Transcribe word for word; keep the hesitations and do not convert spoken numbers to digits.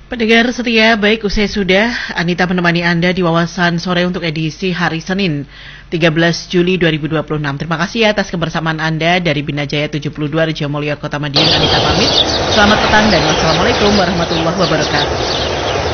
Pendengar setia, baik usai sudah Anita menemani Anda di Wawasan Sore untuk edisi hari Senin tiga belas Juli dua ribu dua puluh enam. Terima kasih atas kebersamaan Anda dari Binajaya tujuh puluh dua Rejo Mulyo Kota Madiun. Anita pamit. Selamat petang dan wassalamualaikum warahmatullahi wabarakatuh.